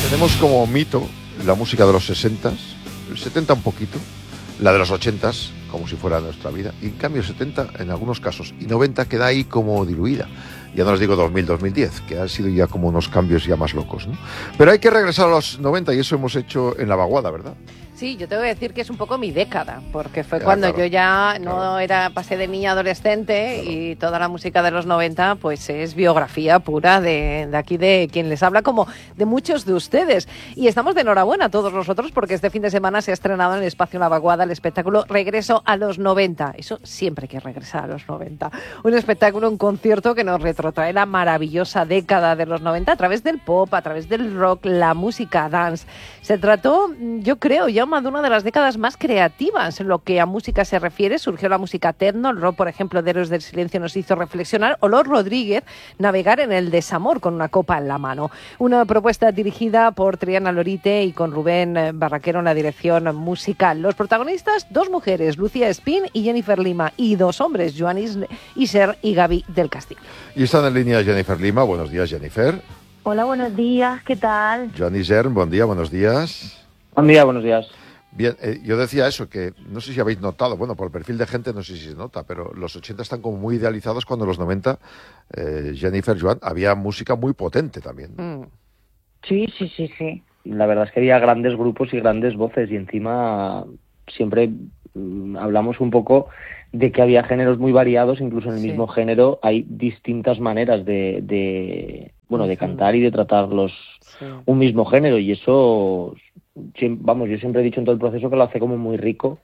Tenemos como mito la música de los 60s, el 70 un poquito, la de los 80s, como si fuera nuestra vida, y en cambio 70 en algunos casos, y 90 queda ahí como diluida. Ya no les digo 2000, 2010, que han sido ya como unos cambios ya más locos, ¿no? Pero hay que regresar a los 90 y eso hemos hecho en La Vaguada, ¿verdad? Sí, yo tengo que decir que es un poco mi década, porque fue cuando yo ya no era, pasé de niña a adolescente y toda la música de los 90 pues es biografía pura de aquí de quien les habla, como de muchos de ustedes. Y estamos de enhorabuena todos nosotros porque este fin de semana se ha estrenado en el Espacio La Vaguada el espectáculo Regreso a los 90. Eso siempre hay que regresar a los 90. Un espectáculo, un concierto que nos retrotrae la maravillosa década de los 90 a través del pop, a través del rock, la música dance. Se trató, yo creo, ya de una de las décadas más creativas en lo que a música se refiere. Surgió la música techno, el rock, por ejemplo, de Héroes del Silencio nos hizo reflexionar, o Los Rodríguez navegar en el desamor con una copa en la mano. Una propuesta dirigida por Triana Lorite y con Rubén Barraquero en la dirección musical. Los protagonistas, dos mujeres, Lucía Espín y Jennifer Lima, y dos hombres, Joan Iser y Gaby del Castillo. Y están en línea Jennifer Lima. Buenos días, Jennifer. Hola, buenos días, ¿qué tal? Joan Iser, buen día, buenos días. Buen día, buenos días. Bien, yo decía eso, que no sé si habéis notado, bueno, por el perfil de gente no sé si se nota, pero los 80 están como muy idealizados cuando los 90, Jennifer, Joan, había música muy potente también. Sí. La verdad es que había grandes grupos y grandes voces y encima siempre hablamos un poco de que había géneros muy variados, incluso en el mismo género hay distintas maneras de cantar y de tratar un mismo género, y eso, vamos, yo siempre he dicho en todo el proceso que lo hace como muy rico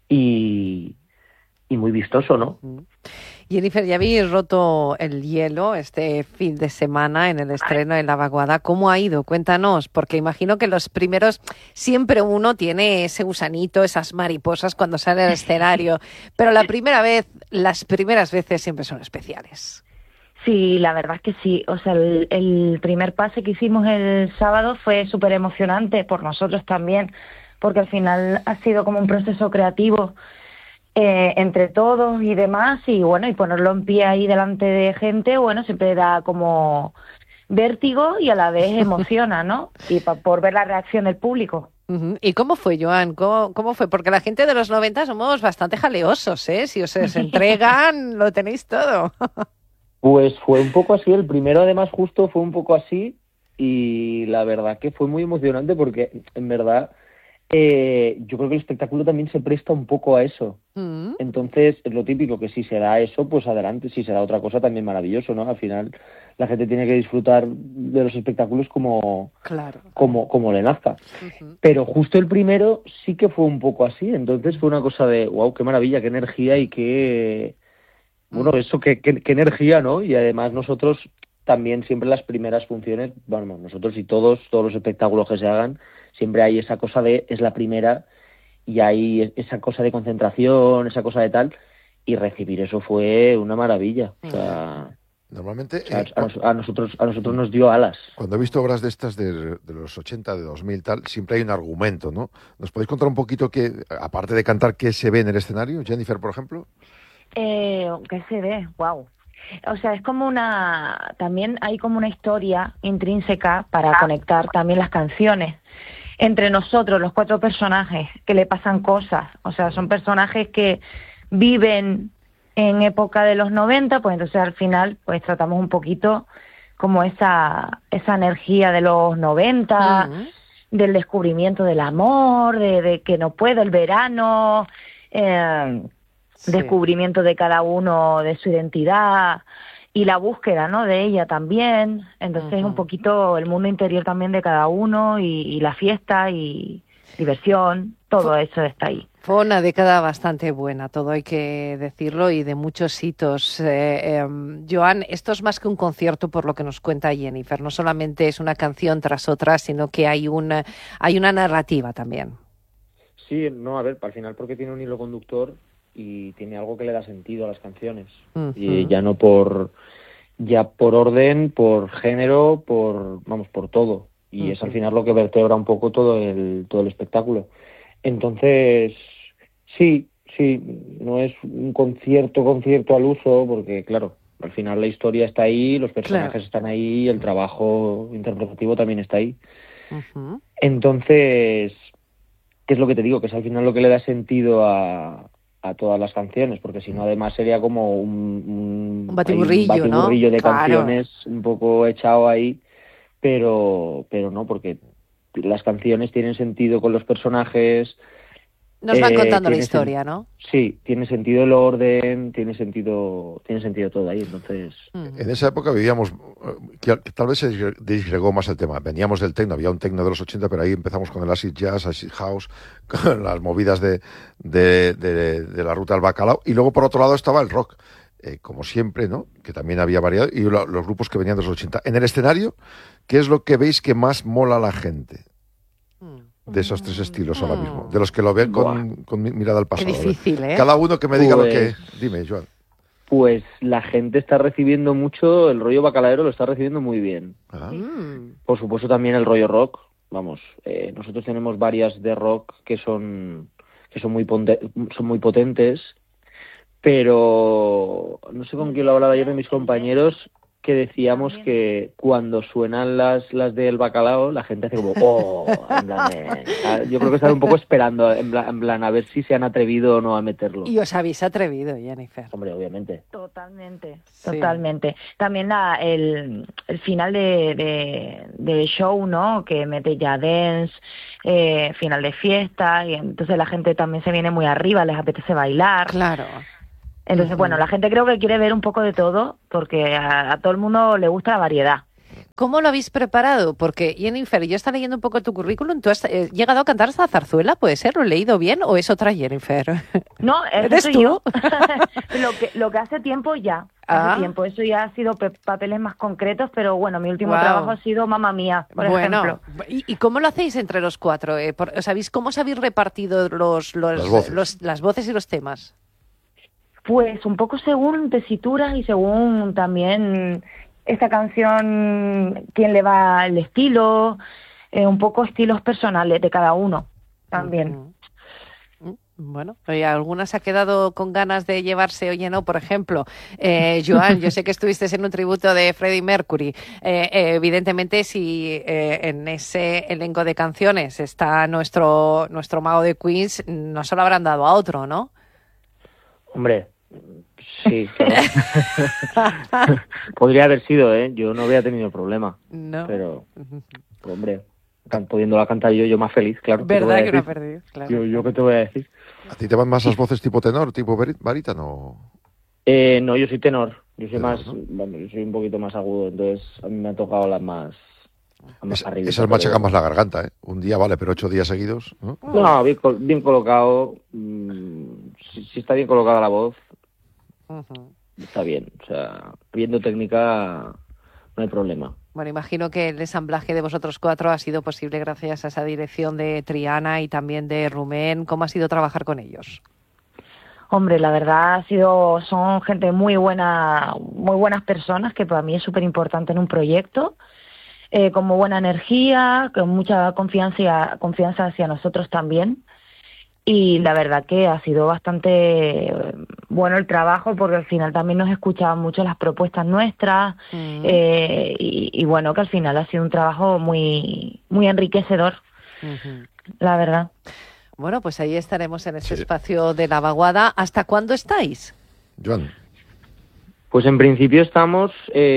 y muy vistoso, ¿no? Jennifer, ya habéis roto el hielo este fin de semana en el estreno de La Vaguada. ¿Cómo ha ido? Cuéntanos, porque imagino que los primeros, siempre uno tiene ese gusanito, esas mariposas cuando sale al escenario, pero las primeras veces siempre son especiales. Sí, la verdad es que sí. O sea, el primer pase que hicimos el sábado fue súper emocionante por nosotros también, porque al final ha sido como un proceso creativo entre todos y demás, y bueno, y ponerlo en pie ahí delante de gente, bueno, siempre da como vértigo y a la vez emociona, ¿no? Y por ver la reacción del público. ¿Y cómo fue, Joan? ¿Cómo fue? Porque la gente de los 90 somos bastante jaleosos, ¿eh? Si os entregan, lo tenéis todo. Pues fue un poco así, el primero además justo fue un poco así, y la verdad que fue muy emocionante porque en verdad yo creo que el espectáculo también se presta un poco a eso. Entonces es lo típico, que si se da eso, pues adelante, si se da otra cosa también maravilloso, ¿no? Al final la gente tiene que disfrutar de los espectáculos como le nazca. Pero justo el primero sí que fue un poco así, entonces fue una cosa de wow, qué maravilla, qué energía y qué... Bueno, eso, qué energía, ¿no? Y además nosotros también siempre las primeras funciones, bueno, nosotros y todos los espectáculos que se hagan, siempre hay esa cosa de es la primera y hay esa cosa de concentración, esa cosa de tal, y recibir eso fue una maravilla. O sea, normalmente a nosotros nos dio alas. Cuando he visto obras de estas de los 80, de 2000 tal, siempre hay un argumento, ¿no? ¿Nos podéis contar un poquito que, aparte de cantar, qué se ve en el escenario? Jennifer, por ejemplo. ¿Qué se ve? Wow. O sea, es como también hay como una historia intrínseca para conectar también las canciones entre nosotros, los cuatro personajes, que le pasan cosas. O sea, son personajes que viven en época de los 90, pues entonces al final pues tratamos un poquito como esa energía de los 90, del descubrimiento del amor, de que no puedo, el verano, descubrimiento de cada uno de su identidad y la búsqueda, ¿no?, de ella también. Entonces un poquito el mundo interior también de cada uno y la fiesta y diversión, todo eso está ahí. Fue una década bastante buena, todo hay que decirlo, y de muchos hitos. Joan, esto es más que un concierto, por lo que nos cuenta Jennifer. No solamente es una canción tras otra, sino que hay una narrativa también. Sí, no, a ver, al final porque tiene un hilo conductor y tiene algo que le da sentido a las canciones. Y ya no por orden, por género, por todo. Y es al final lo que vertebra un poco todo el espectáculo. Entonces, sí, no es un concierto al uso, porque claro, al final la historia está ahí, los personajes están ahí, el trabajo interpretativo también está ahí. Uh-huh. Entonces, ¿qué es lo que te digo? Que es al final lo que le da sentido a todas las canciones, porque si no además sería como un batiburrillo, ¿no? De canciones un poco echado ahí, pero no, porque las canciones tienen sentido con los personajes. Nos van contando la historia, ¿no? Sí, tiene sentido el orden, tiene sentido todo ahí, entonces... En esa época vivíamos, que tal vez se disgregó más el tema. Veníamos del techno, había un techno de los 80, pero ahí empezamos con el acid jazz, acid house, con las movidas de la ruta del bacalao, y luego por otro lado estaba el rock, como siempre, ¿no? Que también había variado, y los grupos que venían de los 80. En el escenario, ¿qué es lo que veis que más mola a la gente? De esos tres estilos ahora mismo, de los que lo ven con mirada al pasado. Qué difícil, ¿eh? Cada uno que me diga lo que... Dime, Joan. Pues la gente está recibiendo mucho, el rollo bacalaero lo está recibiendo muy bien. Por supuesto también el rollo rock, vamos, nosotros tenemos varias de rock que son muy potentes, pero no sé con quién lo hablaba ayer de mis compañeros, que decíamos que cuando suenan las del bacalao, la gente hace como en plan, yo creo que están un poco esperando en plan a ver si se han atrevido o no a meterlo. Y os habéis atrevido, Jennifer. Hombre, obviamente. Totalmente. También el final de show, ¿no? Que mete ya dance, final de fiesta, y entonces la gente también se viene muy arriba, les apetece bailar. Claro. Entonces, bueno, la gente creo que quiere ver un poco de todo, porque a todo el mundo le gusta la variedad. ¿Cómo lo habéis preparado? Porque, Jennifer, yo estaba leyendo un poco tu currículum, ¿tú has llegado a cantar hasta zarzuela? ¿Puede ser? ¿Lo he leído bien o es otra Jennifer? No, ¿eres soy tú? yo. lo que hace tiempo ya. Hace tiempo. Eso ya ha sido papeles más concretos, pero bueno, mi último trabajo ha sido Mamma Mía, por ejemplo. ¿Y cómo lo hacéis entre los cuatro? ¿Cómo os habéis repartido las voces y los temas? Pues un poco según tesituras y según también esta canción, quién le va el estilo, un poco estilos personales de cada uno también. Bueno, ¿alguna se ha quedado con ganas de llevarse, oye, no? Por ejemplo, Joan, yo sé que estuviste en un tributo de Freddie Mercury. Evidentemente, si en ese elenco de canciones está nuestro mago de Queens, no se lo habrán dado a otro, ¿no? Hombre, sí, claro. Podría haber sido, yo no habría tenido problema. No. Pero, hombre, pudiéndola cantar yo más feliz, claro. ¿Verdad que no ha perdido? Claro. Yo qué te voy a decir. ¿A ti te van más las voces tipo tenor, tipo barítono? No, yo soy tenor. Yo soy tenor, más, ¿no? bueno, yo soy un poquito más agudo, entonces a mí me han tocado las más arriba. Esas machacan más la garganta, ¿eh? Un día vale, pero 8 días seguidos, ¿no? No, bien colocado. Si está bien colocada la voz, está bien. O sea, viendo técnica, no hay problema. Bueno, imagino que el ensamblaje de vosotros cuatro ha sido posible gracias a esa dirección de Triana y también de Rumén. ¿Cómo ha sido trabajar con ellos? Hombre, la verdad son gente muy buenas personas, que para mí es súper importante en un proyecto, con muy buena energía, con mucha confianza hacia nosotros también. Y la verdad que ha sido bastante bueno el trabajo, porque al final también nos escuchaban mucho las propuestas nuestras, y bueno, que al final ha sido un trabajo muy, muy enriquecedor, la verdad. Bueno, pues ahí estaremos en este espacio de la vaguada. ¿Hasta cuándo estáis? Joan. Pues en principio estamos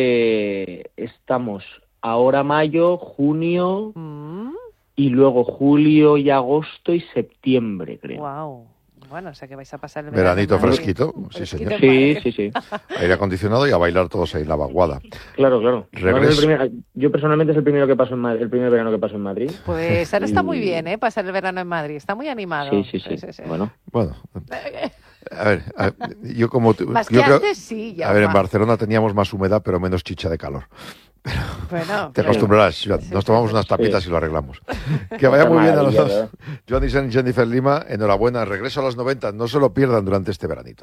ahora mayo, junio... Y luego julio y agosto y septiembre, creo. Wow. Bueno, o sea que vais a pasar el veranito fresquito. Sí, señor. Sí. Aire acondicionado y a bailar todos ahí en la vaguada. Claro. Yo personalmente es el primero que paso en Madrid, el primer verano que paso en Madrid. Pues ahora está muy bien, pasar el verano en Madrid. Está muy animado. Sí. Bueno. A ver, yo como antes sí, ya. A ver, en Barcelona teníamos más humedad, pero menos chicha de calor. Pero bueno, te acostumbrarás. Nos tomamos unas tapitas y lo arreglamos. Que vaya muy bien a los dos. Joan Isen y Jennifer Lima, enhorabuena. Regreso a los 90. No se lo pierdan durante este veranito.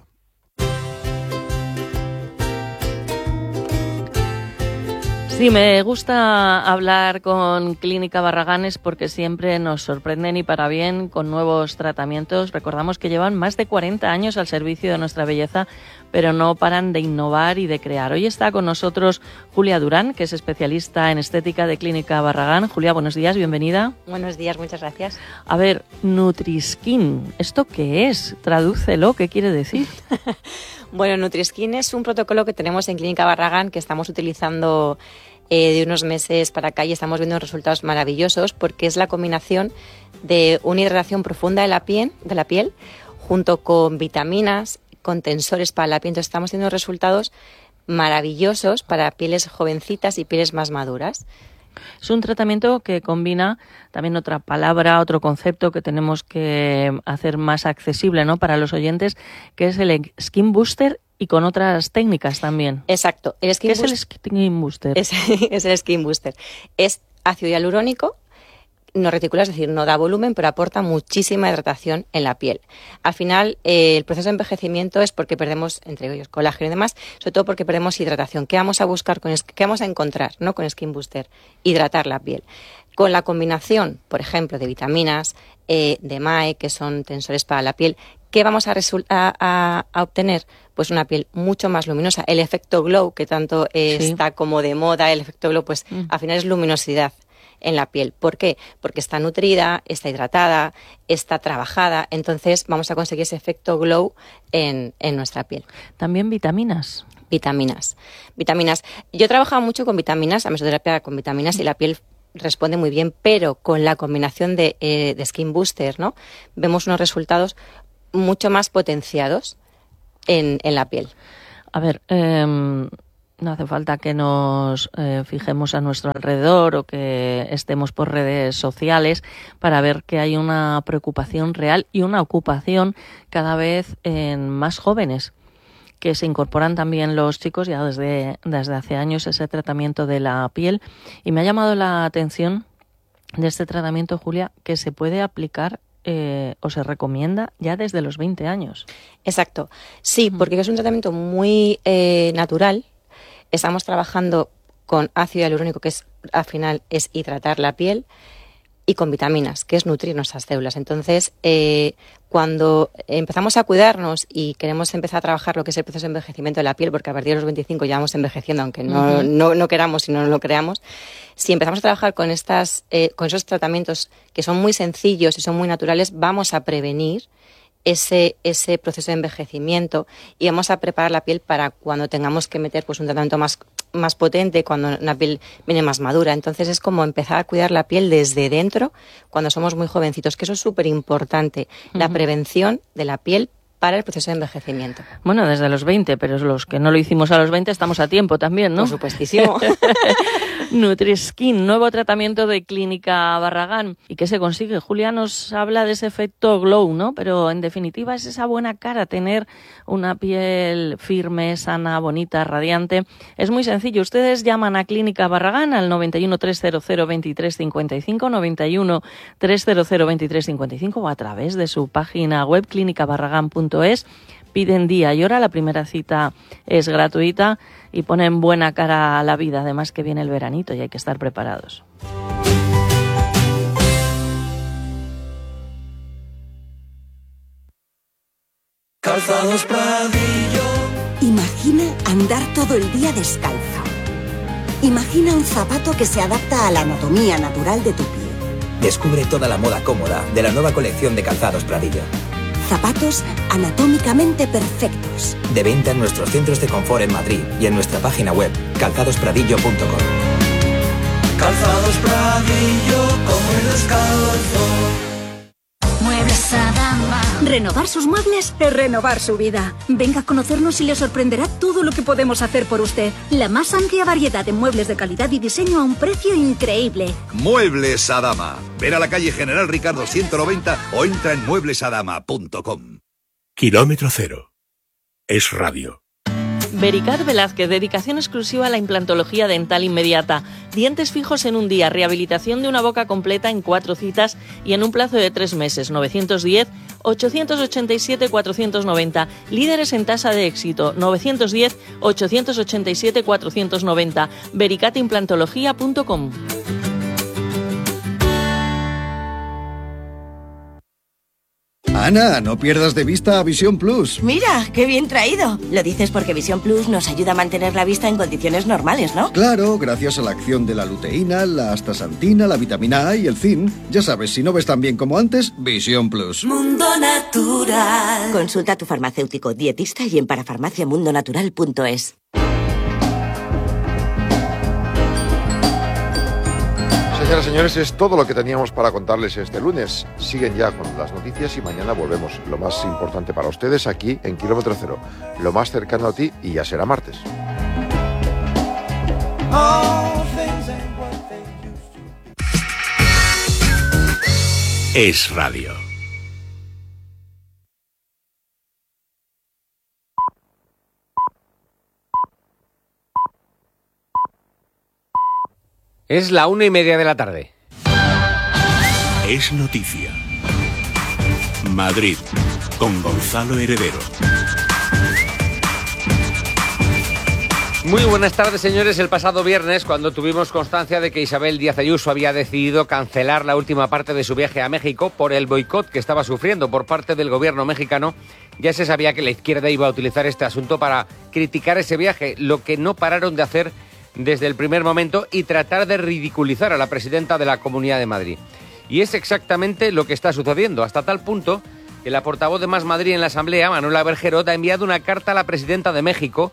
Sí, me gusta hablar con Clínica Barraganes porque siempre nos sorprenden y para bien con nuevos tratamientos. Recordamos que llevan más de 40 años al servicio de nuestra belleza pero no paran de innovar y de crear. Hoy está con nosotros Julia Durán, que es especialista en estética de Clínica Barragán. Julia, buenos días, bienvenida. Buenos días, muchas gracias. A ver, Nutriskin, ¿esto qué es? Tradúcelo, ¿qué quiere decir? Bueno, Nutriskin es un protocolo que tenemos en Clínica Barragán que estamos utilizando de unos meses para acá y estamos viendo resultados maravillosos porque es la combinación de una hidratación profunda de la piel junto con vitaminas, con tensores para la piel. Entonces estamos teniendo resultados maravillosos para pieles jovencitas y pieles más maduras. Es un tratamiento que combina también otra palabra, otro concepto que tenemos que hacer más accesible, ¿no?, para los oyentes, que es el Skin Booster y con otras técnicas también. Exacto. ¿Qué es el Skin Booster? Es el Skin Booster. Es ácido hialurónico, no reticula, es decir, no da volumen, pero aporta muchísima hidratación en la piel. Al final, el proceso de envejecimiento es porque perdemos, entre ellos, colágeno y demás, sobre todo porque perdemos hidratación. ¿Qué vamos a buscar, qué vamos a encontrar, ¿no?, con Skin Booster? Hidratar la piel. Con la combinación, por ejemplo, de vitaminas, de MAE, que son tensores para la piel, ¿qué vamos a obtener? Pues una piel mucho más luminosa. El efecto glow, que tanto está como de moda, el efecto glow, pues al final es luminosidad en la piel. ¿Por qué? Porque está nutrida, está hidratada, está trabajada, entonces vamos a conseguir ese efecto glow en nuestra piel. También vitaminas. Vitaminas. Yo he trabajado mucho con vitaminas, a mesoterapia con vitaminas, y la piel responde muy bien, pero con la combinación de Skin Booster, ¿no?, vemos unos resultados mucho más potenciados en la piel. A ver, no hace falta que nos fijemos a nuestro alrededor o que estemos por redes sociales para ver que hay una preocupación real y una ocupación cada vez en más jóvenes, que se incorporan también los chicos ya desde hace años ese tratamiento de la piel. Y me ha llamado la atención de este tratamiento, Julia, que se puede aplicar o se recomienda ya desde los 20 años. Exacto. Sí, porque es un tratamiento muy natural. Estamos trabajando con ácido hialurónico, que al final es hidratar la piel, y con vitaminas, que es nutrir nuestras células. Entonces, cuando empezamos a cuidarnos y queremos empezar a trabajar lo que es el proceso de envejecimiento de la piel, porque a partir de los 25 ya vamos envejeciendo, aunque no queramos y no lo creamos, si empezamos a trabajar con esos tratamientos que son muy sencillos y son muy naturales, vamos a prevenir ese proceso de envejecimiento y vamos a preparar la piel para cuando tengamos que meter pues un tratamiento más potente, cuando una piel viene más madura. Entonces es como empezar a cuidar la piel desde dentro cuando somos muy jovencitos, que eso es súper importante, la prevención de la piel para el proceso de envejecimiento. Bueno, desde los 20, pero los que no lo hicimos a los 20 estamos a tiempo también, ¿no? Por supuestísimo. Nutriskin, nuevo tratamiento de Clínica Barragán. ¿Y qué se consigue? Julia nos habla de ese efecto glow, ¿no? Pero en definitiva es esa buena cara, tener una piel firme, sana, bonita, radiante. Es muy sencillo. Ustedes llaman a Clínica Barragán al 91 300 2355, 91 300 2355 o a través de su página web clínicabarragán.es. Piden día y hora, la primera cita es gratuita y ponen buena cara a la vida, además que viene el veranito y hay que estar preparados. Calzados Pradillo. Imagina andar todo el día descalzo. Imagina un zapato que se adapta a la anatomía natural de tu piel. Descubre toda la moda cómoda de la nueva colección de Calzados Pradillo. Zapatos anatómicamente perfectos. De venta en nuestros centros de confort en Madrid y en nuestra página web calzadospradillo.com. Calzados Pradillo, como el descalzo. Muebles Adama. Renovar sus muebles es renovar su vida. Venga a conocernos y le sorprenderá todo lo que podemos hacer por usted. La más amplia variedad de muebles de calidad y diseño a un precio increíble. Muebles Adama. Ven a la calle General Ricardo 190 o entra en mueblesadama.com. Kilómetro Cero. Es radio. Vericat Velázquez, dedicación exclusiva a la implantología dental inmediata. Dientes fijos en un día, rehabilitación de una boca completa en 4 citas y en un plazo de 3 meses. 910-887-490. Líderes en tasa de éxito. 910-887-490. vericatimplantología.com. Ana, no pierdas de vista a Visión Plus. Mira, qué bien traído. Lo dices porque Visión Plus nos ayuda a mantener la vista en condiciones normales, ¿no? Claro, gracias a la acción de la luteína, la astaxantina, la vitamina A y el zinc. Ya sabes, si no ves tan bien como antes, Visión Plus. Mundo Natural. Consulta a tu farmacéutico, dietista y en parafarmaciamundonatural.es. Señoras y señores, es todo lo que teníamos para contarles este lunes. Siguen ya con las noticias y mañana volvemos. Lo más importante para ustedes aquí en Kilómetro Cero, lo más cercano a ti, y ya será martes. Es Radio. Es la 1:30 de la tarde. Es noticia. Madrid, con Gonzalo Heredero. Muy buenas tardes, señores. El pasado viernes, cuando tuvimos constancia de que Isabel Díaz Ayuso había decidido cancelar la última parte de su viaje a México por el boicot que estaba sufriendo por parte del gobierno mexicano, ya se sabía que la izquierda iba a utilizar este asunto para criticar ese viaje, lo que no pararon de hacer desde el primer momento, y tratar de ridiculizar a la presidenta de la Comunidad de Madrid. Y es exactamente lo que está sucediendo, hasta tal punto que la portavoz de Más Madrid en la Asamblea, Manuela Bergerot, ha enviado una carta a la presidenta de México,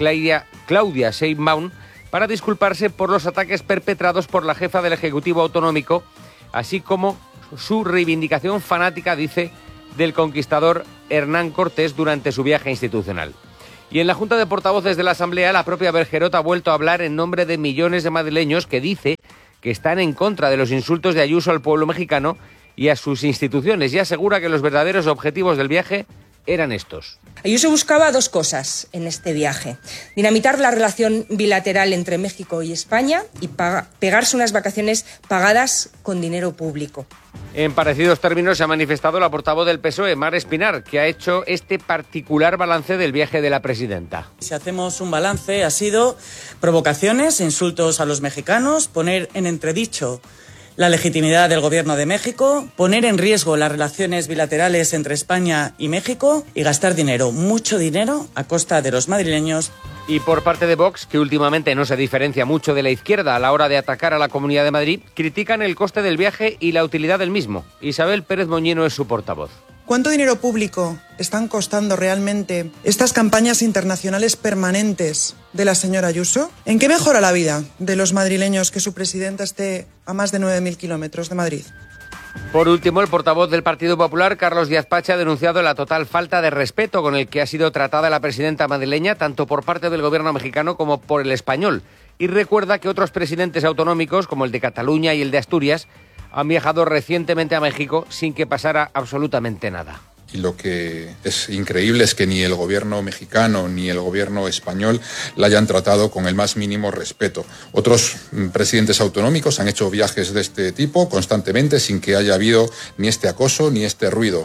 Claudia Sheinbaum, para disculparse por los ataques perpetrados por la jefa del Ejecutivo Autonómico, así como su reivindicación fanática, dice, del conquistador Hernán Cortés durante su viaje institucional. Y en la Junta de Portavoces de la Asamblea, la propia Bergerot ha vuelto a hablar en nombre de millones de madrileños que dice que están en contra de los insultos de Ayuso al pueblo mexicano y a sus instituciones, y asegura que los verdaderos objetivos del viaje eran estos. Ayuso buscaba dos cosas en este viaje: dinamitar la relación bilateral entre México y España y pegarse unas vacaciones pagadas con dinero público. En parecidos términos se ha manifestado la portavoz del PSOE, Mar Espinar, que ha hecho este particular balance del viaje de la presidenta. Si hacemos un balance, ha sido provocaciones, insultos a los mexicanos, poner en entredicho la legitimidad del Gobierno de México, poner en riesgo las relaciones bilaterales entre España y México y gastar dinero, mucho dinero, a costa de los madrileños. Y por parte de Vox, que últimamente no se diferencia mucho de la izquierda a la hora de atacar a la Comunidad de Madrid, critican el coste del viaje y la utilidad del mismo. Isabel Pérez Moñino es su portavoz. ¿Cuánto dinero público están costando realmente estas campañas internacionales permanentes de la señora Ayuso? ¿En qué mejora la vida de los madrileños que su presidenta esté a más de 9.000 kilómetros de Madrid? Por último, el portavoz del Partido Popular, Carlos Díaz Pache, ha denunciado la total falta de respeto con el que ha sido tratada la presidenta madrileña, tanto por parte del gobierno mexicano como por el español. Y recuerda que otros presidentes autonómicos, como el de Cataluña y el de Asturias, han viajado recientemente a México sin que pasara absolutamente nada. Y lo que es increíble es que ni el gobierno mexicano ni el gobierno español la hayan tratado con el más mínimo respeto. Otros presidentes autonómicos han hecho viajes de este tipo constantemente sin que haya habido ni este acoso ni este ruido.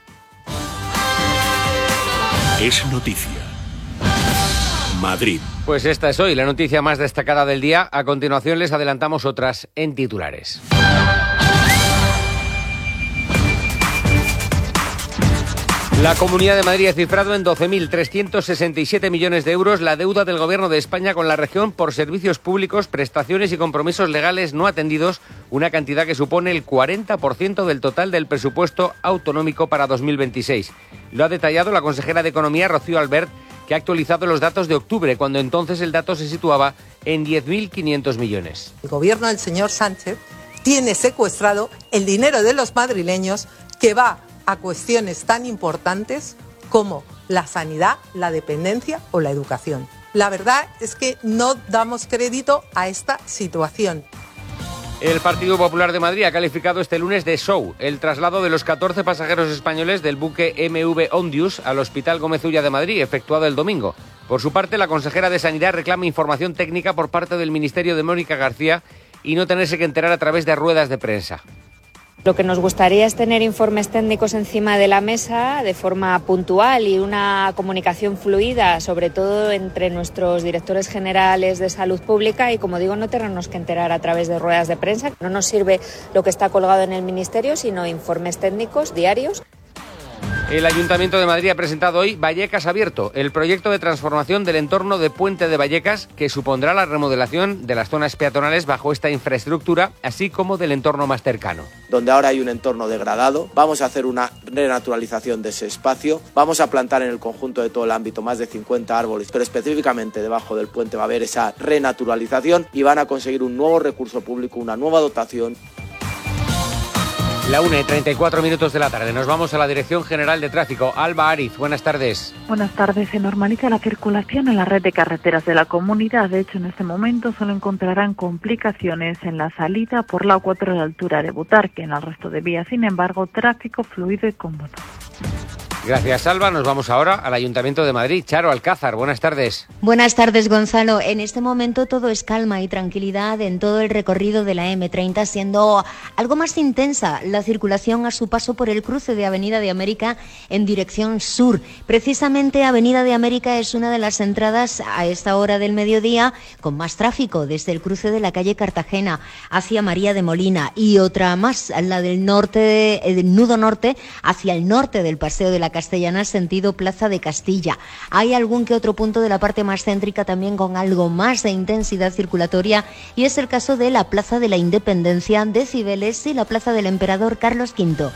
Es noticia. Madrid. Pues esta es hoy la noticia más destacada del día. A continuación les adelantamos otras en titulares. La Comunidad de Madrid ha cifrado en 12.367 millones de euros la deuda del Gobierno de España con la región por servicios públicos, prestaciones y compromisos legales no atendidos, una cantidad que supone el 40% del total del presupuesto autonómico para 2026. Lo ha detallado la consejera de Economía, Rocío Albert, que ha actualizado los datos de octubre, cuando entonces el dato se situaba en 10.500 millones. El Gobierno del señor Sánchez tiene secuestrado el dinero de los madrileños que va a cuestiones tan importantes como la sanidad, la dependencia o la educación. La verdad es que no damos crédito a esta situación. El Partido Popular de Madrid ha calificado este lunes de show el traslado de los 14 pasajeros españoles del buque MV Ondius al Hospital Gómez Ulla de Madrid, efectuado el domingo. Por su parte, la consejera de Sanidad reclama información técnica por parte del Ministerio de Mónica García y no tenerse que enterar a través de ruedas de prensa. Lo que nos gustaría es tener informes técnicos encima de la mesa de forma puntual y una comunicación fluida, sobre todo entre nuestros directores generales de salud pública y, como digo, no tenernos que enterar a través de ruedas de prensa. No nos sirve lo que está colgado en el Ministerio, sino informes técnicos diarios. El Ayuntamiento de Madrid ha presentado hoy Vallecas Abierto, el proyecto de transformación del entorno de Puente de Vallecas, que supondrá la remodelación de las zonas peatonales bajo esta infraestructura, así como del entorno más cercano. Donde ahora hay un entorno degradado, vamos a hacer una renaturalización de ese espacio, vamos a plantar en el conjunto de todo el ámbito más de 50 árboles, pero específicamente debajo del puente va a haber esa renaturalización y van a conseguir un nuevo recurso público, una nueva dotación. La 1:34 de la tarde. Nos vamos a la Dirección General de Tráfico. Alba Ariz, buenas tardes. Buenas tardes. Se normaliza la circulación en la red de carreteras de la comunidad. De hecho, en este momento solo encontrarán complicaciones en la salida por la A4 a la altura de Butarque. En el resto de vías, sin embargo, tráfico fluido y cómodo. Gracias, Alba. Nos vamos ahora al Ayuntamiento de Madrid. Charo Alcázar, buenas tardes. Buenas tardes, Gonzalo. En este momento todo es calma y tranquilidad en todo el recorrido de la M30, siendo algo más intensa la circulación a su paso por el cruce de Avenida de América en dirección sur. Precisamente Avenida de América es una de las entradas a esta hora del mediodía con más tráfico, desde el cruce de la calle Cartagena hacia María de Molina, y otra más, la del norte, del nudo norte, hacia el norte del Paseo de la Castellana, sentido Plaza de Castilla. Hay algún que otro punto de la parte más céntrica también con algo más de intensidad circulatoria, y es el caso de la Plaza de la Independencia de Cibeles y la Plaza del Emperador Carlos V.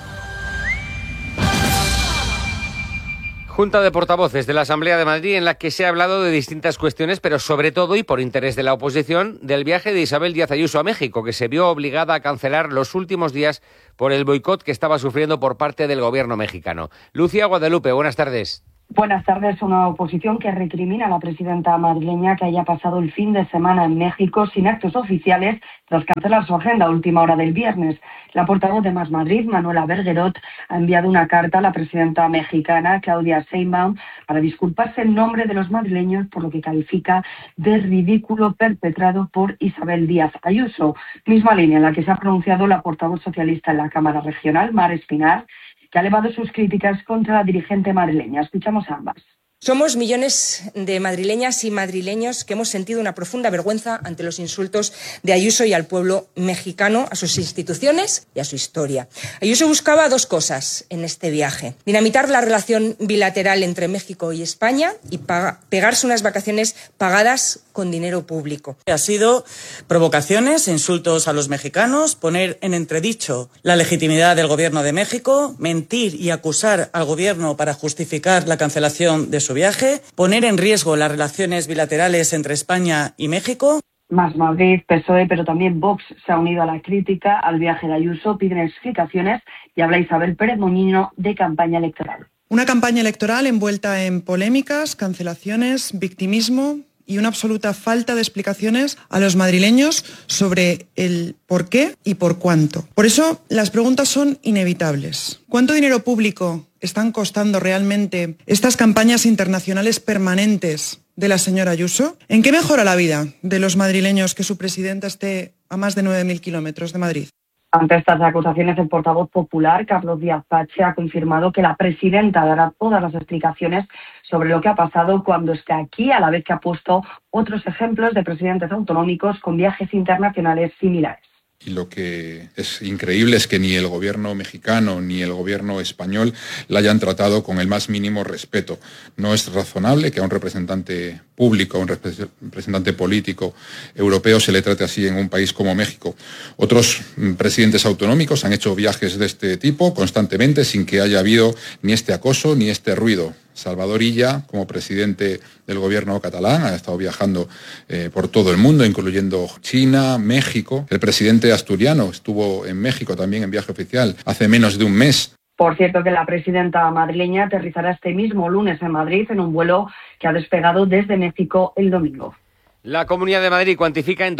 Junta de portavoces de la Asamblea de Madrid, en la que se ha hablado de distintas cuestiones, pero sobre todo, y por interés de la oposición, del viaje de Isabel Díaz Ayuso a México, que se vio obligada a cancelar los últimos días por el boicot que estaba sufriendo por parte del gobierno mexicano. Lucía Guadalupe, buenas tardes. Buenas tardes. Una oposición que recrimina a la presidenta madrileña que haya pasado el fin de semana en México sin actos oficiales tras cancelar su agenda a última hora del viernes. La portavoz de Más Madrid, Manuela Bergerot, ha enviado una carta a la presidenta mexicana, Claudia Sheinbaum, para disculparse en nombre de los madrileños por lo que califica de ridículo perpetrado por Isabel Díaz Ayuso. Misma línea en la que se ha pronunciado la portavoz socialista en la Cámara Regional, Mar Espinar, que ha elevado sus críticas contra la dirigente madrileña. Escuchamos a ambas. Somos millones de madrileñas y madrileños que hemos sentido una profunda vergüenza ante los insultos de Ayuso y al pueblo mexicano, a sus instituciones y a su historia. Ayuso buscaba dos cosas en este viaje: dinamitar la relación bilateral entre México y España y pegarse unas vacaciones pagadas con dinero público. Ha sido provocaciones, insultos a los mexicanos, poner en entredicho la legitimidad del gobierno de México, mentir y acusar al gobierno para justificar la cancelación de su viaje, poner en riesgo las relaciones bilaterales entre España y México. Más Madrid, PSOE, pero también Vox se ha unido a la crítica al viaje de Ayuso, piden explicaciones y habla Isabel Pérez Moñino de campaña electoral. Una campaña electoral envuelta en polémicas, cancelaciones, victimismo y una absoluta falta de explicaciones a los madrileños sobre el por qué y por cuánto. Por eso, las preguntas son inevitables. ¿Cuánto dinero público están costando realmente estas campañas internacionales permanentes de la señora Ayuso? ¿En qué mejora la vida de los madrileños que su presidenta esté a más de 9.000 kilómetros de Madrid? Ante estas acusaciones, el portavoz popular, Carlos Díaz Pache, ha confirmado que la presidenta dará todas las explicaciones sobre lo que ha pasado cuando esté aquí, a la vez que ha puesto otros ejemplos de presidentes autonómicos con viajes internacionales similares. Y lo que es increíble es que ni el gobierno mexicano ni el gobierno español la hayan tratado con el más mínimo respeto. No es razonable que a un representante público, a un representante político europeo se le trate así en un país como México. Otros presidentes autonómicos han hecho viajes de este tipo constantemente sin que haya habido ni este acoso ni este ruido. Salvador Illa, como presidente del gobierno catalán, ha estado viajando por todo el mundo, incluyendo China, México. El presidente asturiano estuvo en México también en viaje oficial hace menos de un mes. Por cierto, que la presidenta madrileña aterrizará este mismo lunes en Madrid en un vuelo que ha despegado desde México el domingo. La Comunidad de Madrid cuantifica en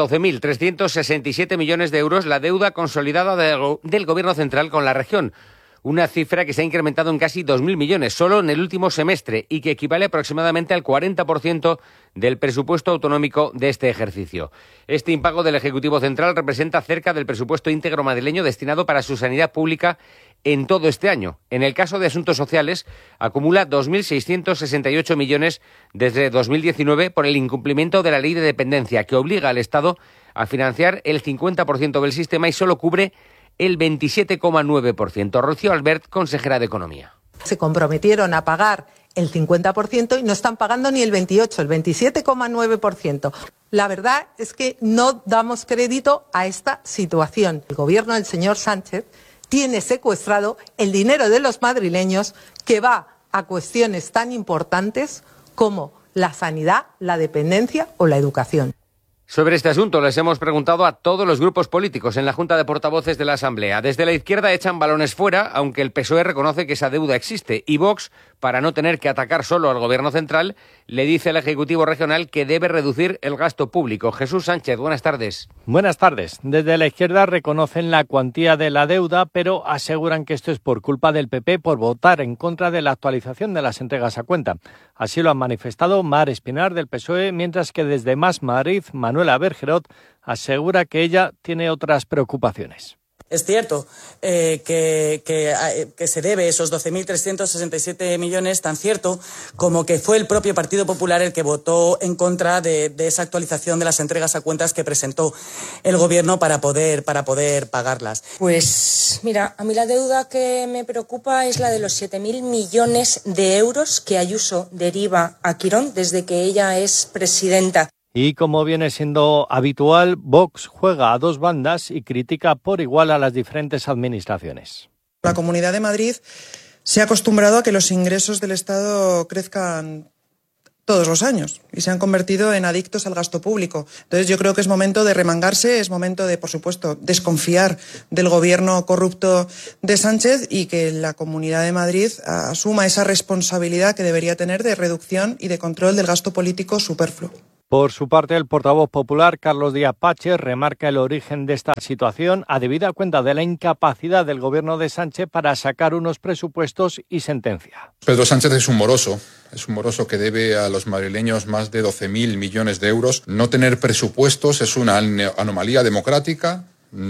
12.367 millones de euros la deuda consolidada del Gobierno central con la región. Una cifra que se ha incrementado en casi 2.000 millones solo en el último semestre y que equivale aproximadamente al 40% del presupuesto autonómico de este ejercicio. Este impago del Ejecutivo Central representa cerca del presupuesto íntegro madrileño destinado para su sanidad pública en todo este año. En el caso de asuntos sociales, acumula 2.668 millones desde 2019 por el incumplimiento de la ley de dependencia, que obliga al Estado a financiar el 50% del sistema y solo cubre el 27,9%. Rocío Albert, consejera de Economía. Se comprometieron a pagar el 50% y no están pagando ni el 28%, el 27,9%. La verdad es que no damos crédito a esta situación. El gobierno del señor Sánchez tiene secuestrado el dinero de los madrileños que va a cuestiones tan importantes como la sanidad, la dependencia o la educación. Sobre este asunto les hemos preguntado a todos los grupos políticos en la Junta de Portavoces de la Asamblea. Desde la izquierda echan balones fuera, aunque el PSOE reconoce que esa deuda existe. Y Vox, para no tener que atacar solo al Gobierno central, le dice al Ejecutivo regional que debe reducir el gasto público. Jesús Sánchez, buenas tardes. Buenas tardes. Desde la izquierda reconocen la cuantía de la deuda, pero aseguran que esto es por culpa del PP por votar en contra de la actualización de las entregas a cuenta. Así lo han manifestado Mar Espinar del PSOE, mientras que desde Más Madrid, Manuela Bergerot asegura que ella tiene otras preocupaciones. Es cierto que se debe esos 12.367 millones, tan cierto como que fue el propio Partido Popular el que votó en contra de esa actualización de las entregas a cuentas que presentó el Gobierno para poder pagarlas. Pues mira, a mí la deuda que me preocupa es la de los 7.000 millones de euros que Ayuso deriva a Quirón desde que ella es presidenta. Y como viene siendo habitual, Vox juega a dos bandas y critica por igual a las diferentes administraciones. La Comunidad de Madrid se ha acostumbrado a que los ingresos del Estado crezcan todos los años y se han convertido en adictos al gasto público. Entonces yo creo que es momento de remangarse, es momento de, por supuesto, desconfiar del gobierno corrupto de Sánchez y que la Comunidad de Madrid asuma esa responsabilidad que debería tener de reducción y de control del gasto político superfluo. Por su parte, el portavoz popular, Carlos Díaz Pache, remarca el origen de esta situación a debida cuenta de la incapacidad del gobierno de Sánchez para sacar unos presupuestos y sentencia. Pedro Sánchez es un moroso que debe a los madrileños más de 12.000 millones de euros. No tener presupuestos es una anomalía democrática.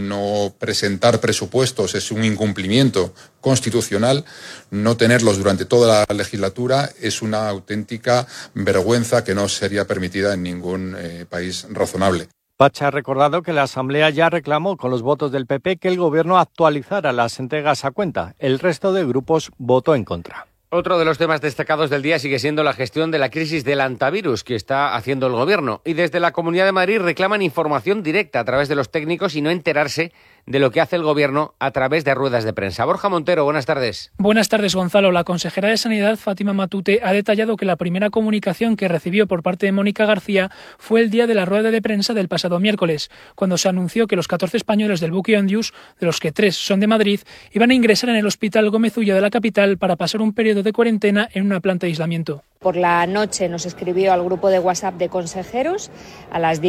No presentar presupuestos es un incumplimiento constitucional. No tenerlos durante toda la legislatura es una auténtica vergüenza que no sería permitida en ningún país razonable. Pacha ha recordado que la Asamblea ya reclamó con los votos del PP que el Gobierno actualizara las entregas a cuenta. El resto de grupos votó en contra. Otro de los temas destacados del día sigue siendo la gestión de la crisis del antivirus que está haciendo el Gobierno. Y desde la Comunidad de Madrid reclaman información directa a través de los técnicos y no enterarse de lo que hace el Gobierno a través de ruedas de prensa. Borja Montero, buenas tardes. Buenas tardes, Gonzalo. La consejera de Sanidad, Fátima Matute, ha detallado que la primera comunicación que recibió por parte de Mónica García fue el día de la rueda de prensa del pasado miércoles, cuando se anunció que los 14 españoles del buque Ondius, de los que 3 son de Madrid, iban a ingresar en el Hospital Gómez Ulla de la capital para pasar un periodo de cuarentena en una planta de aislamiento. Por la noche nos escribió al grupo de WhatsApp de consejeros a las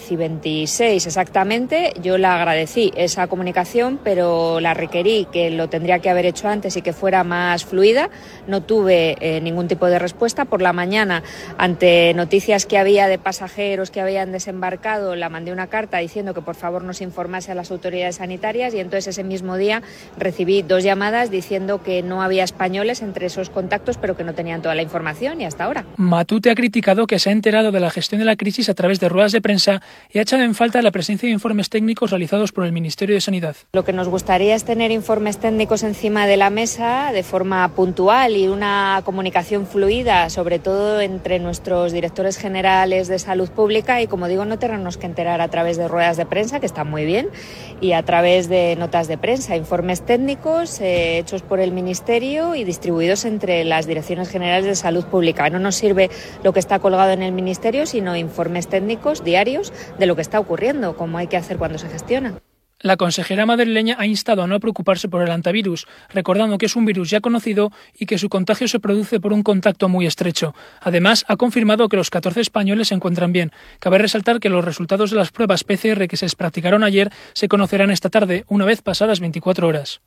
10:26 exactamente. Yo la agradecí esa comunicación, pero la requerí que lo tendría que haber hecho antes y que fuera más fluida. No tuve ningún tipo de respuesta. Por la mañana, ante noticias que había de pasajeros que habían desembarcado, la mandé una carta diciendo que por favor nos informase a las autoridades sanitarias y entonces ese mismo día recibí 2 llamadas diciendo que no había españoles entre esos contactos, pero que no tenían toda la información y hasta ahora. Matute ha criticado que se ha enterado de la gestión de la crisis a través de ruedas de prensa y ha echado en falta la presencia de informes técnicos realizados por el Ministerio de Sanidad. Lo que nos gustaría es tener informes técnicos encima de la mesa de forma puntual y una comunicación fluida, sobre todo entre nuestros directores generales de salud pública y, como digo, no tenernos que enterar a través de ruedas de prensa, que están muy bien, y a través de notas de prensa, informes técnicos hechos por el Ministerio y distribuidos entre las direcciones generales de salud pública. No nos sirve lo que está colgado en el Ministerio, sino informes técnicos diarios de lo que está ocurriendo, como hay que hacer cuando se gestiona. La consejera madrileña ha instado a no preocuparse por el antivirus, recordando que es un virus ya conocido y que su contagio se produce por un contacto muy estrecho. Además, ha confirmado que los 14 españoles se encuentran bien. Cabe resaltar que los resultados de las pruebas PCR que se practicaron ayer se conocerán esta tarde, una vez pasadas 24 horas.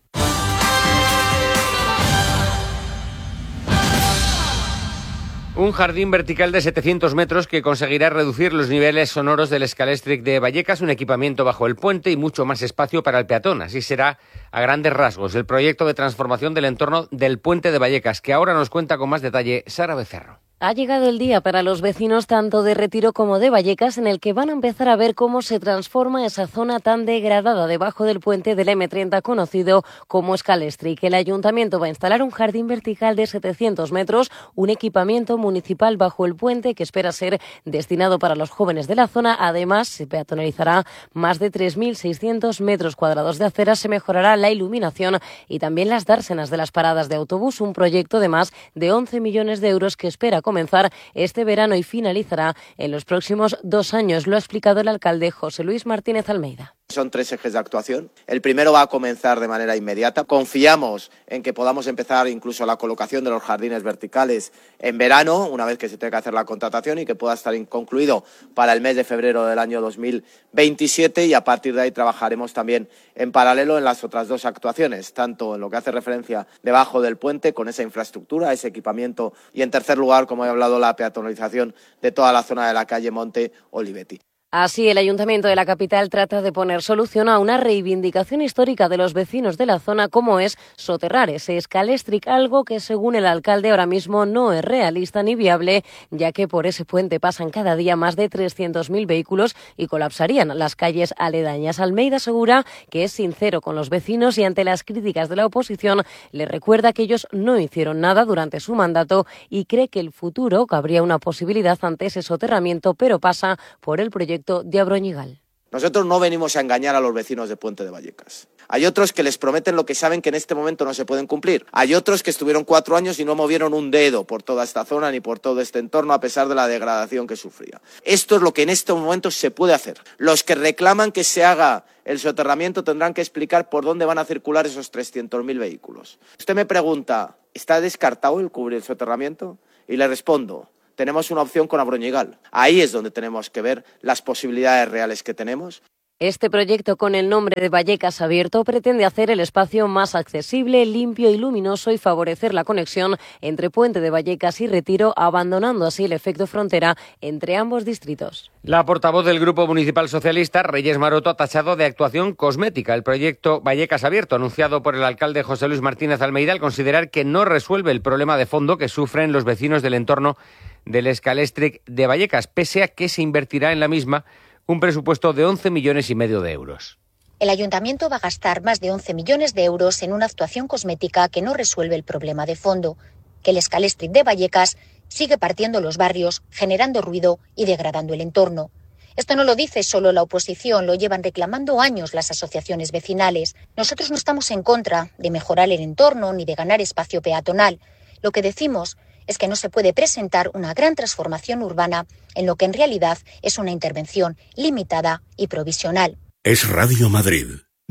Un jardín vertical de 700 metros que conseguirá reducir los niveles sonoros del Scalextric de Vallecas, un equipamiento bajo el puente y mucho más espacio para el peatón. Así será, a grandes rasgos, el proyecto de transformación del entorno del puente de Vallecas, que ahora nos cuenta con más detalle Sara Becerro. Ha llegado el día para los vecinos tanto de Retiro como de Vallecas, en el que van a empezar a ver cómo se transforma esa zona tan degradada debajo del puente del M30 conocido como Scalestric. El ayuntamiento va a instalar un jardín vertical de 700 metros, un equipamiento municipal bajo el puente que espera ser destinado para los jóvenes de la zona. Además, se peatonalizará más de 3.600 metros cuadrados de acera, se mejorará la iluminación y también las dársenas de las paradas de autobús, un proyecto de más de 11 millones de euros que espera comenzar este verano y finalizará en los próximos 2 años. Lo ha explicado el alcalde José Luis Martínez Almeida. Son 3 ejes de actuación. El primero va a comenzar de manera inmediata. Confiamos en que podamos empezar incluso la colocación de los jardines verticales en verano, una vez que se tenga que hacer la contratación, y que pueda estar concluido para el mes de febrero del año 2027, y a partir de ahí trabajaremos también en paralelo en las otras 2 actuaciones, tanto en lo que hace referencia debajo del puente con esa infraestructura, ese equipamiento, y en tercer lugar, como he hablado, la peatonalización de toda la zona de la calle Monte Olivetti. Así, el Ayuntamiento de la capital trata de poner solución a una reivindicación histórica de los vecinos de la zona, como es soterrar ese Scalestric, algo que, según el alcalde, ahora mismo no es realista ni viable, ya que por ese puente pasan cada día más de 300.000 vehículos y colapsarían las calles aledañas. Almeida asegura que es sincero con los vecinos y, ante las críticas de la oposición, le recuerda que ellos no hicieron nada durante su mandato y cree que el futuro cabría una posibilidad ante ese soterramiento, pero pasa por el proyecto de Abroñigal. Nosotros no venimos a engañar a los vecinos de Puente de Vallecas. Hay otros que les prometen lo que saben que en este momento no se pueden cumplir. Hay otros que estuvieron 4 años y no movieron un dedo por toda esta zona ni por todo este entorno, a pesar de la degradación que sufría. Esto es lo que en este momento se puede hacer. Los que reclaman que se haga el soterramiento tendrán que explicar por dónde van a circular esos 300.000 vehículos. Usted me pregunta, ¿está descartado el cubrir el soterramiento? Y le respondo, tenemos una opción con Abroñigal. Ahí es donde tenemos que ver las posibilidades reales que tenemos. Este proyecto, con el nombre de Vallecas Abierto, pretende hacer el espacio más accesible, limpio y luminoso y favorecer la conexión entre Puente de Vallecas y Retiro, abandonando así el efecto frontera entre ambos distritos. La portavoz del Grupo Municipal Socialista, Reyes Maroto, ha tachado de actuación cosmética el proyecto Vallecas Abierto, anunciado por el alcalde José Luis Martínez Almeida, al considerar que no resuelve el problema de fondo que sufren los vecinos del entorno del Scalestric de Vallecas, pese a que se invertirá en la misma un presupuesto de 11,5 millones de euros. El ayuntamiento va a gastar más de 11 millones de euros en una actuación cosmética que no resuelve el problema de fondo, que el Scalestric de Vallecas sigue partiendo los barrios, generando ruido y degradando el entorno. Esto no lo dice solo la oposición, lo llevan reclamando años las asociaciones vecinales. Nosotros no estamos en contra de mejorar el entorno ni de ganar espacio peatonal. Lo que decimos es que no se puede presentar una gran transformación urbana en lo que en realidad es una intervención limitada y provisional. Es Radio Madrid,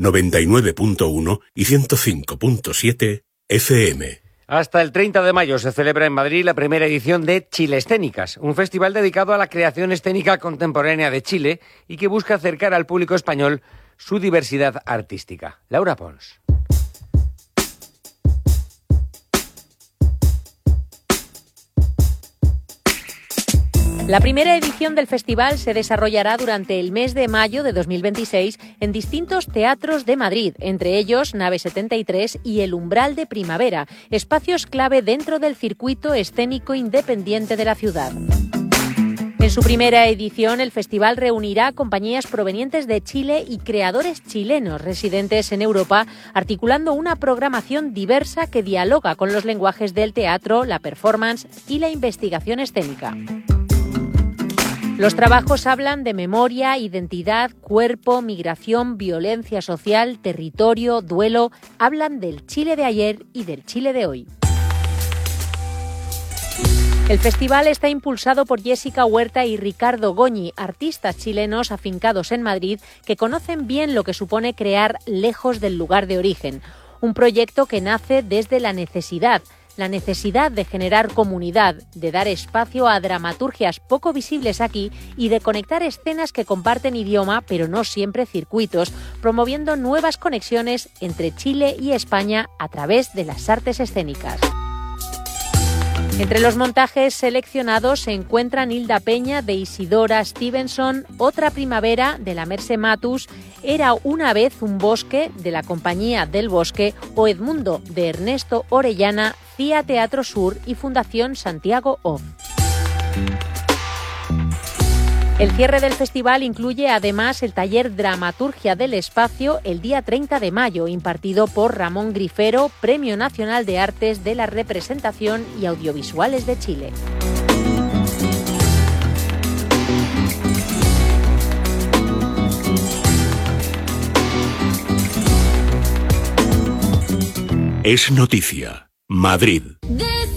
99.1 y 105.7 FM. Hasta el 30 de mayo se celebra en Madrid la primera edición de Chilescénicas, un festival dedicado a la creación escénica contemporánea de Chile y que busca acercar al público español su diversidad artística. Laura Pons. La primera edición del festival se desarrollará durante el mes de mayo de 2026 en distintos teatros de Madrid, entre ellos Nave 73 y El Umbral de Primavera, espacios clave dentro del circuito escénico independiente de la ciudad. En su primera edición, el festival reunirá compañías provenientes de Chile y creadores chilenos residentes en Europa, articulando una programación diversa que dialoga con los lenguajes del teatro, la performance y la investigación escénica. Los trabajos hablan de memoria, identidad, cuerpo, migración, violencia social, territorio, duelo. Hablan del Chile de ayer y del Chile de hoy. El festival está impulsado por Jessica Huerta y Ricardo Goñi, artistas chilenos afincados en Madrid que conocen bien lo que supone crear lejos del lugar de origen. Un proyecto que nace desde la necesidad de generar comunidad, de dar espacio a dramaturgias poco visibles aquí y de conectar escenas que comparten idioma, pero no siempre circuitos, promoviendo nuevas conexiones entre Chile y España a través de las artes escénicas. Entre los montajes seleccionados se encuentran Hilda Peña, de Isidora Stevenson, Otra primavera, de la Merce Matus, Era una vez un bosque, de la Compañía del Bosque, o Edmundo, de Ernesto Orellana, CIA Teatro Sur y Fundación Santiago Off. El cierre del festival incluye además el taller Dramaturgia del Espacio el día 30 de mayo, impartido por Ramón Grifero, Premio Nacional de Artes de la Representación y Audiovisuales de Chile. Es noticia. Madrid.